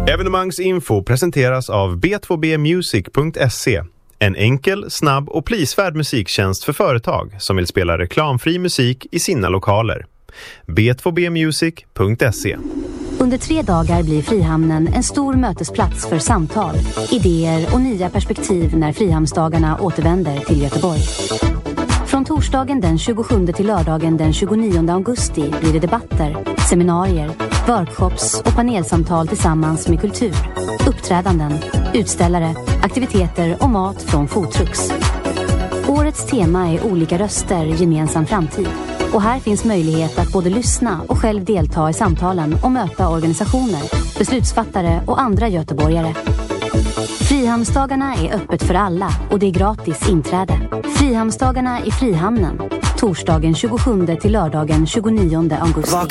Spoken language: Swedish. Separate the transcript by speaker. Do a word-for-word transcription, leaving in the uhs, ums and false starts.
Speaker 1: Evenemangsinfo presenteras av b två b music punkt se. En enkel, snabb och prisvärd musiktjänst för företag som vill spela reklamfri musik i sina lokaler. b två b music punkt se.
Speaker 2: Under tre dagar blir Frihamnen en stor mötesplats för samtal, idéer och nya perspektiv när Frihamnsdagarna återvänder till Göteborg. Från torsdagen den tjugosjunde till lördagen den tjugonionde augusti blir det debatter, seminarier, workshops och panelsamtal tillsammans med kultur, uppträdanden, utställare, aktiviteter och mat från Foodtrucks. Årets tema är olika röster, gemensam framtid. Och här finns möjlighet att både lyssna och själv delta i samtalen och möta organisationer, beslutsfattare och andra göteborgare. Frihamnsdagarna är öppet för alla och det är gratis inträde. Frihamnsdagarna i Frihamnen, torsdagen tjugosjunde till lördagen tjugonionde augusti.